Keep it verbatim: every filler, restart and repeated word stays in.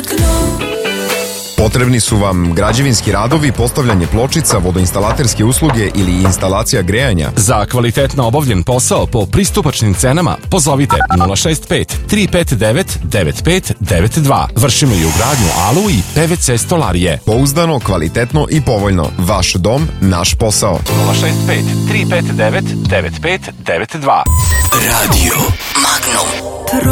Potrebni su vam građevinski radovi, postavljanje pločica, vodoinstalaterske usluge ili instalacija grejanja. Za kvalitetno obavljen posao po pristupačnim cenama pozovite nula šest pet tri pet devet devet pet devet dva. Vršimo i ugradnju alu i P V C stolarije. Pouzdano, kvalitetno i povoljno. Vaš dom, naš posao. nula šest pet tri pet devet devet pet devet dva. Radio Magnum.